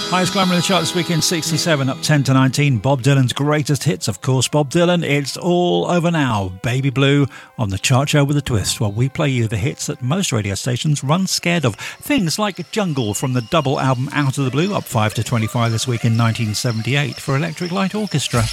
Highest glamour in the chart this weekend, 67, up 10 to 19. Bob Dylan's greatest hits, of course. Bob Dylan, It's All Over Now. Baby Blue on the Chart Show with a Twist, while we play you the hits that most radio stations run scared of. Things like Jungle from the double album Out of the Blue, up 5 to 25 this week in 1978 for Electric Light Orchestra.